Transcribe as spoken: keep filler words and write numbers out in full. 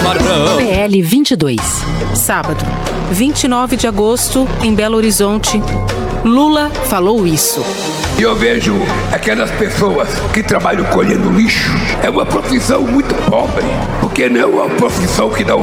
chimarrão. P L vinte e dois. Sábado, vinte e nove de agosto, em Belo Horizonte. Lula falou isso. E eu vejo aquelas pessoas que trabalham colhendo lixo. É uma profissão muito pobre, porque não é uma profissão que dá um